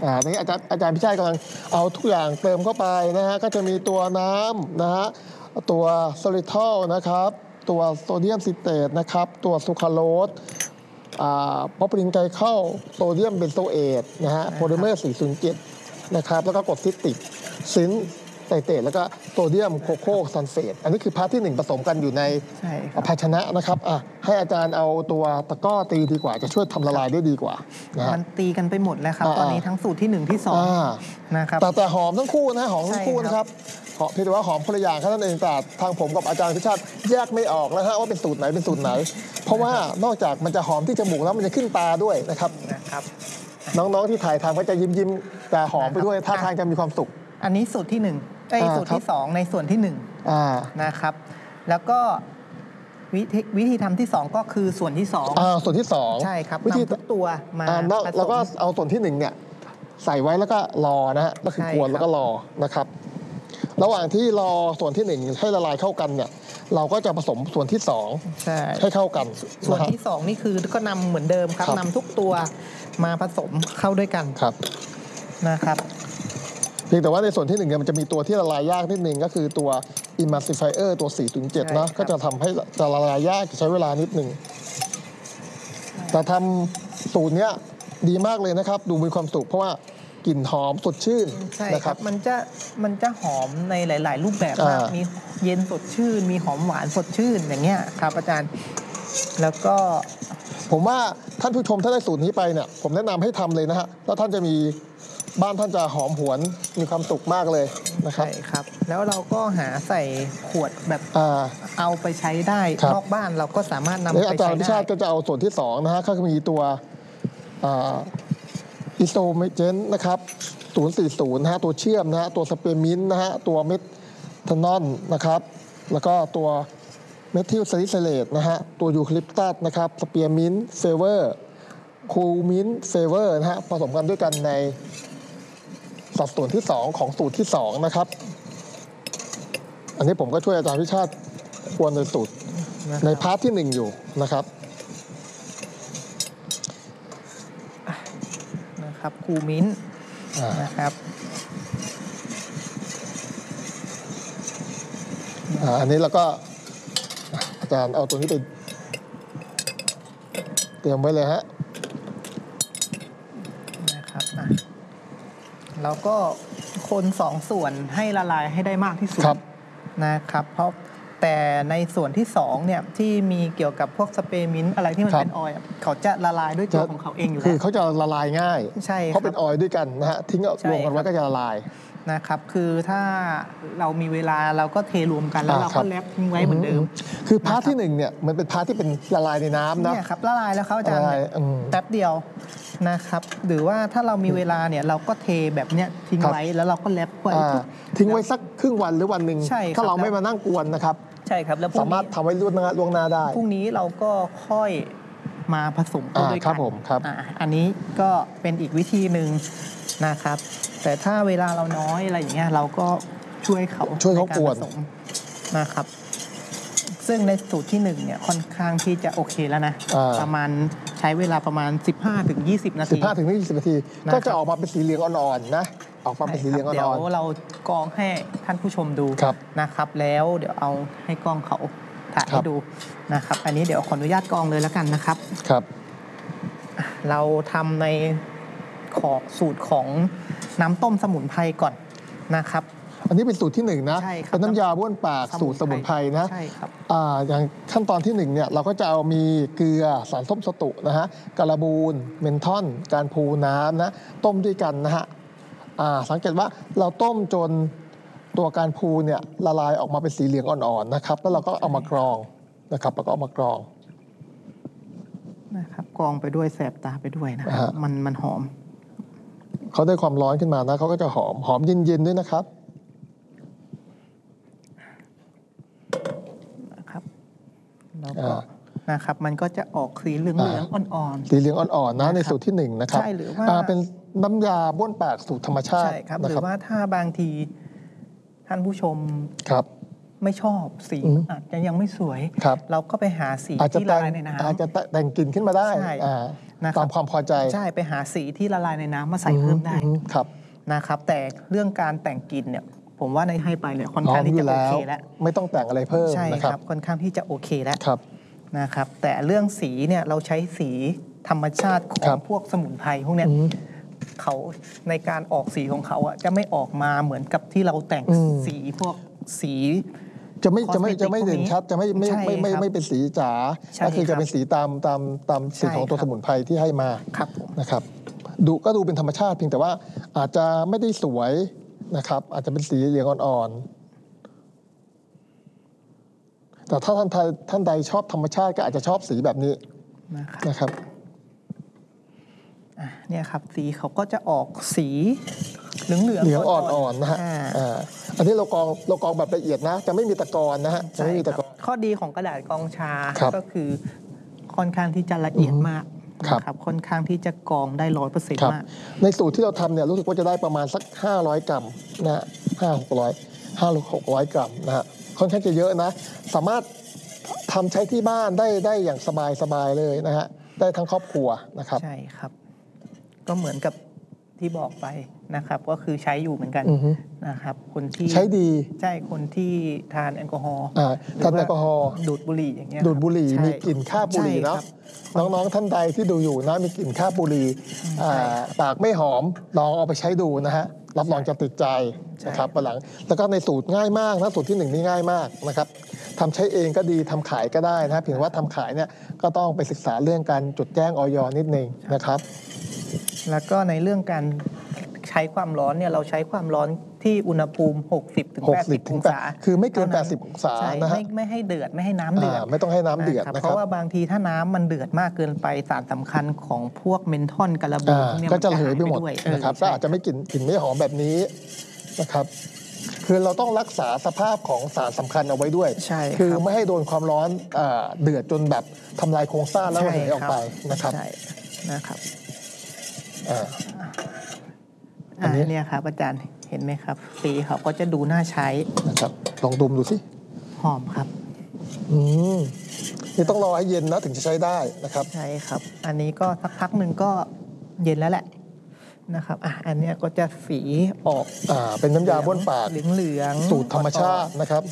นี่อาจารย์พิชัยกำลังเอาทุกอย่างเติมเข้าไปนะฮะก็จะมีตัวน้ำนะฮะตัวโซลิทอลนะครับตัวโซเดียมซิเตรตนะครับตัวซูคราโรสพอปรินไกลเข้าโซเดียมเบนโซเอตนะฮะโพลิเมอร์407นะครับแล้วก็กรดซิตริกซินไตเตรตแล้วก็โซเดียมโคโคซัลเฟตอันนี้คือพาร์ทที่1ผสมกันอยู่ในภาชนะนะครับให้อาจารย์เอาตัวตะกร้อตีดีกว่าจะช่วยทำละลายได้ดีกว่านะมันตีกันไปหมดแล้วครับตอนนี้ทั้งสูตรที่1ที่2นะครับแต่หอมทั้งคู่นะหอมทั้งคู่นะครับเพียงแต่ว่าหอมคนละอย่างแค่นั้นเองแต่ทางผมกับอาจารย์พิชาติแยกไม่ออกแล้วฮะว่าเป็นสูตรไหนเป็นสูตรไหนเพราะว่านอกจากมันจะหอมที่จมูกแล้วมันจะขึ้นตาด้วยนะครับน้องๆที่ถ่ายทำก็จะยิ้มแต่หอมไปด้วยท่าทางจะมีความสุขอันนี้สูตรที่1สูตรที่2ในส่วนที่1นะครับแล้วก็วิธีทำที่2ก็คือส่วนที่2 ส่วนที่2 ใช่ครับนำทุกตัวมาแล้วก็เอาส่วนที่1เนี่ยใส่ไว้แล้วก็รอนะฮะก็คือกวนแล้วก็รอนะครับระหว่างที่รอส่วนที่1ให้ละลายเข้ากันเนี่ยเราก็จะผสมส่วนที่2ให้เข้ากันส่วนที่2นี่คือก็นำเหมือนเดิมครับนำทุกตัวมาผสมเข้าด้วยกันนะครับเพียงแต่ว่าในส่วนที่1เนี่ยมันจะมีตัวที่ละลายยากนิดนึงก็คือตัว emulsifier ตัว 407 นะก็จะทำให้จะละลายยากใช้เวลานิดนึงแต่ทำสูตรเนี้ยดีมากเลยนะครับดูมีความสุขเพราะว่ากลิ่นหอมสดชื่นนะครับมันจะหอมในหลายๆรูปแบบมากมีเย็นสดชื่นมีหอมหวานสดชื่นอย่างเงี้ยครับอาจารย์แล้วก็ผมว่าท่านผู้ชมถ้าได้สูตรนี้ไปเนี่ยผมแนะนำให้ทำเลยนะฮะแล้วท่านจะมีบ้านท่านจะหอมหวนมีความสุขมากเลยนะครับใช่ครับแล้วเราก็หาใส่ขวดแบบเอาไปใช้ได้นอกบ้านเราก็สามารถนำไปใช้ได้อาจารย์พิชาติก็จะเอาส่วนที่2นะฮะก็มีตัวอิโซเมเจนนะครับ040นะฮะตัวเชื่อมนะฮะตัวสเปรมินนะฮะตัวเมทานอลนะครับแล้วก็ตัวเมทิลซาลิซิเลตนะฮะตัวยูคาลิปตัสนะครับสเปียร์มินเฟเวอร์คูมินเฟเวอร์นะฮะผสมกันด้วยกันในสัดส่วนที่2ของสูตรที่2นะครับอันนี้ผมก็ช่วยอาจารย์พิชาติควรในสูตรในพาร์ทที่1อยู่นะครับคูมินนะครับอันนี้เราก็อาจารย์เอาตัวนี้ไปเตรียมไว้เลยฮะนะครับเราก็คน2ส่วนให้ละลายให้ได้มากที่สุดนะครับเพราะแต่ในส่วนที่2เนี่ยที่มีเกี่ยวกับพวกสเปรย์มิ้นอะไรที่มันเป็นออยล์เขาจะละลายด้วยตัวของเขาเองอยู่แล้วคือเขาจะละลายง่ายใช่เพราะเป็นออยล์ด้วยกันนะฮะทิ้งรวมกันไว้ก็จะละลายนะครับคือถ้าเรามีเวลาเราก็เทรวมกันแล้วเราก็แรปทิ้งไว้เหมือนเดิมคือพาร์ทที่1เนี่ยมันเป็นพาร์ทที่เป็นละลายในน้ำนะเนี่ยครับละลายแล้วเขาอาจารย์แป๊บเดียวนะครับหรือว่าถ้าเรามีเวลาเนี่ยเราก็เทแบบเนี้ยทิ้งไว้แล้วเราก็แรปไว้ทิ้งไว้สักครึ่งวันหรือวันหนึ่งถ้าเราไม่มานั่งกวนนะครับใช่ครับแล้วสามารถทำไว้ล่วงหน้าได้พรุ่งนี้เราก็ค่อยมาผสมด้วยกันอันนี้ก็เป็นอีกวิธีหนึ่งนะครับแต่ถ้าเวลาเราน้อยอะไรอย่างเงี้ยเราก็ช่วยเขากวนนะครับซึ่งในสูตรที่1เนี่ยค่อนข้างที่จะโอเคแล้วนะประมาณใช้เวลาประมาณ 15-20 นาที 15-20 นาทีก็จะออกมาเป็นสีเหลืองอ่อนๆนะออกมาเป็นสีเหลืองอ่อนๆเดี๋ยวเรากรองให้ท่านผู้ชมดูนะครับแล้วเดี๋ยวเอาให้กล้องเขาถ่ายให้ดูนะครับอันนี้เดี๋ยวขออนุญาตกรองเลยแล้วกันนะครับเราทำในสูตรของน้ำต้มสมุนไพรก่อนนะครับอันนี้เป็นสูตรที่1นะเป็นน้ำยาบ้วนปากสูตรสมุนไพรนะอย่างขั้นตอนที่1เนี่ยเราก็จะเอามีเกลือสารส้มสตุนะฮะการบูนเมนทอนการพูน้ำนะต้มด้วยกันนะฮะสังเกตว่าเราต้มจนตัวการพูเนี่ยละลายออกมาเป็นสีเหลืองอ่อนๆนะครับแล้วเราก็เอามากรองนะครับแล้วก็เอามากรองนะครับกรองไปด้วยแสบตาไปด้วยนะมันหอมเขาได้ความร้อนขึ้นมานะเขาก็จะหอมเย็นๆด้วยนะครับแล้วก็นะครับมันก็จะออกสีเหลืองอ่อนๆสีเหลืองอ่อนๆนะในสูตรที่1นะครับใช่หรือว่าเป็นน้ำยาบ้วนปากสูตรธรรมชาติใช่ครับหรือว่าถ้าบางทีท่านผู้ชมไม่ชอบสีอาจจะยังไม่สวยเราก็ไปหาสีที่ละลายในน้ำอาจจะแต่งกลิ่นขึ้นมาได้นะครับตามความพอใจใช่ไปหาสีที่ละลายในน้ำมาใส่เพิ่มได้ครับนะครับแต่เรื่องการแต่งกลิ่นเนี่ยผมว่าในให้ไปเนี่ยค่อนข้างที่จะโอเคแล้วไม่ต้องแต่งอะไรเพิ่มใช่นะครับค่อนข้างที่จะโอเคแล้วนะครับแต่เรื่องสีเนี่ยเราใช้สีธรรมชาติของพวกสมุนไพรพวกเนี้ยเขาในการออกสีของเขาจะไม่ออกมาเหมือนกับที่เราแต่งสีพวกสีจะไม่เด่นชัดจะไม่เป็นสีจ๋าก็คือจะเป็นสีตามสีของตัวสมุนไพรที่ให้มานะครับดูเป็นธรรมชาติเพียงแต่ว่าอาจจะไม่ได้สวยนะครับอาจจะเป็นสีเหลืองอ่อนๆแต่ถ้าท่านใดชอบธรรมชาติก็อาจจะชอบสีแบบนี้นะครับเนี่ยครับสีเขาก็จะออกสีเหลืองอ่อนๆนะฮะอันนี้เรากองแบบละเอียดนะจะไม่มีตะกอนนะฮะจะไม่มีตะกอนข้อดีของกระดาษกรองชาก็คือค่อนข้างที่จะละเอียดมากครับค่อนข้างที่จะกรองได้100%มากในสูตรที่เราทำเนี่ยรู้สึกว่าจะได้ประมาณสัก500 กรัมนะ500-600 กรัมนะฮะค่อนข้างจะเยอะนะสามารถทำใช้ที่บ้านได้อย่างสบายเลยนะฮะได้ทั้งครอบครัวนะครับใช่ครับก็เหมือนกับที่บอกไปนะครับก็คือใช้อยู่เหมือนกันนะครับคนที่ใช้ดีใช่คนที่ทานแอลกอฮอล์ทานแอลกอฮอล์ดูดบุหรี่อย่างเงี้ยดูดบุหรี่มีกลิ่นคราบบุหรี่เนาะน้องๆท่านใดที่ดูอยู่นะมีกลิ่นคราบบุหรี่ปากไม่หอมลองเอาไปใช้ดูนะฮะรับรองจะติดใจนะครับวันหลังแล้วก็ในสูตรง่ายมากนะสูตรที่1นี่ง่ายมากนะครับทำใช้เองก็ดีทำขายก็ได้นะเพียงว่าทำขายเนี่ยก็ต้องไปศึกษาเรื่องการจดแจ้งอย.นิดนึงนะครับแล้วก็ในเรื่องการใช้ความร้อนเนี่ยเราใช้ความร้อนที่อุณหภูมิ60-80 องศาคือไม่เกิน80 องศานะฮะไม่ให้เดือดไม่ให้น้ำเดือดไม่ต้องให้น้ำเดือดนะครับเพราะว่าบางทีถ้าน้ำมันเดือดมากเกินไปสารสำคัญของพวกเมนทอนกาลาบูก็จะระเหยไปหมดนะครับก็อาจจะไม่กลิ่นไม่หอมแบบนี้นะครับคือเราต้องรักษาสภาพของสารสำคัญเอาไว้ด้วยคือไม่ให้โดนความร้อนเดือดจนแบบทำลายโครงสร้างแล้วระเหยออกไปนะครับอันนี้เนี่ยครับอาจารย์เห็นไหมครับสีเขาก็จะดูน่าใช้นะครับลองดมดูสิหอมครับนี่ต้องรอให้เย็นนะถึงจะใช้ได้นะครับใช่ครับอันนี้ก็สักพักหนึ่งก็เย็นแล้วแหละนะครับอันนี้ก็จะสีออกเป็นน้ำยาบ้วนปากเหลืองสูตรธรรมชาตินะครับ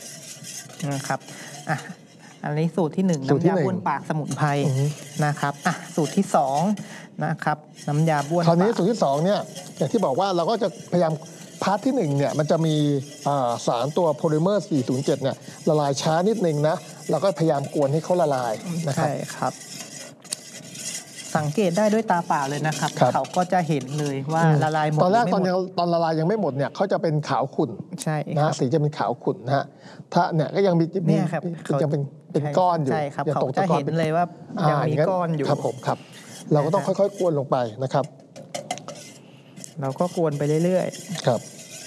อันนี้สูตรที่1น้ำยาบ้วนปากสมุนไพรนะครับสูตรที่2นะครับน้ำยาบ้วนปากคราวนี้สูตรที่2เนี่ยอย่างที่บอกว่าเราก็จะพยายามพาร์ทที่1เนี่ยมันจะมีสารตัวโพลิเมอร์407เนี่ยละลายช้านิดนึงนะเราก็พยายามกวนให้เขาละลายนะครับใช่ครับสังเกตได้ด้วยตาเปล่าเลยนะครับเขาก็จะเห็นเลยว่าละลายหมดตอนแรกตอนละลายยังไม่หมดเนี่ยเขาจะเป็นขาวขุ่นใช่นะสีจะเป็นขาวขุ่นนะฮะถ้าเนี่ยก็ยังมียังเป็นก้อนอยู่ใช่ครับเขาจะเห็นเลยว่ายังมีก้อนอยู่ครับผมครับเราก็ต้องค่อยๆกวนลงไปนะครับเราก็กวนไปเรื่อยๆครับ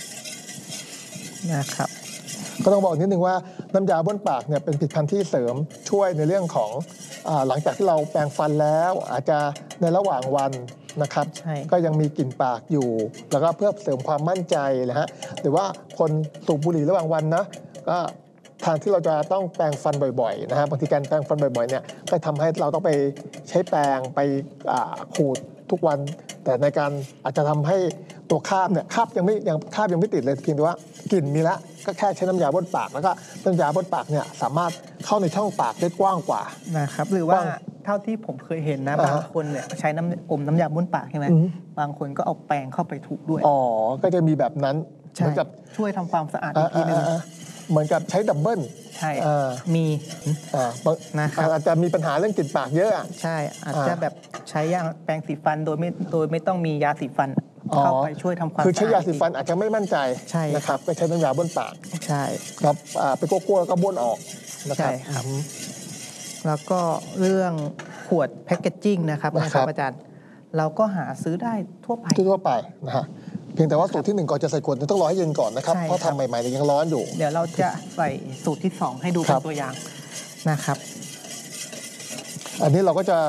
นะครับก็ต้องบอกนิดนึงว่าน้ำยาบ้วนปากเนี่ยเป็นผลิตภัณฑ์ที่เสริมช่วยในเรื่องของหลังจากที่เราแปรงฟันแล้วอาจจะในระหว่างวันนะครับก็ยังมีกลิ่นปากอยู่แล้วก็เพื่อเสริมความมั่นใจนะฮะหรือว่าคนสูบบุหรี่ระหว่างวันนะก็ทางที่เราจะต้องแปรงฟันบ่อยๆนะฮะบางทีการแปรงฟันบ่อยๆเนี่ยก็ทำให้เราต้องไปใช้แปรงไปขูดทุกวันแต่ในการอาจจะทำให้ตัวคราบเนี่ยคราบยังไม่ติดเลยเพียงแต่ว่ากลิ่นมีแล้วก็แค่ใช้น้ำยาบ้วนปากแล้วก็น้ำยาบ้วนปากเนี่ยสามารถเข้าในช่องปากได้กว้างกว่านะครับหรือว่าเท่าที่ผมเคยเห็นนะบางคนเนี่ยใช้น้ำยาบ้วนปากใช่ไหมบางคนก็เอาแปรงเข้าไปถูด้วยก็จะมีแบบนั้นเหมือนกับช่วยทำความสะอาดอีกทีนึงเหมือนกับใช้ดับเบิลใช่มีนะครับอาจจะมีปัญหาเรื่องกลิ่นปากเยอะใช่อาจจะแบบใช้ยาแปรงสีฟันโดยไม่ต้องมียาสีฟันเข้าไปช่วยทำความสะอาดคือใช้ยาสีฟันอาจจะไม่มั่นใจนะครับก็ใช้น้ำยาบ้วนปากใช่ครับไปกั้วๆแล้วก็บ้วนออกนะครับแล้วก็เรื่องขวดแพคเกจจิ้งนะครับอาจารย์เราก็หาซื้อได้ทั่วไปนะฮะเพียงแต่ว่าสูตรที่1ก่อนจะใส่ขวดต้องรอให้เย็นก่อนนะครับเพราะทำใหม่ๆยังร้อนอยู่เดี๋ยวเราจะใส่สูตรที่2ให้ดูเป็นตัวอย่างนะครับอันนี้เราก็จะ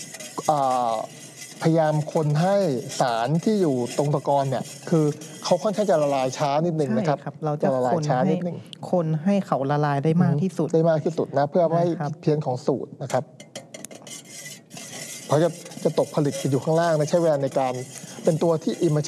พยายามคนให้สารที่อยู่ตรงตะกอนเนี่ยคือเขาค่อนข้างจะละลายช้านิดนึงนะครับเราจะละลายช้านิดนึงคนให้เขาละลายได้มากที่สุดนะเพื่อไม่ให้ผิดเพี้ยนของสูตรนะครับเพราะจะตกผลึกอยู่ข้างล่างใช้เวลาในการเป็นตัวที่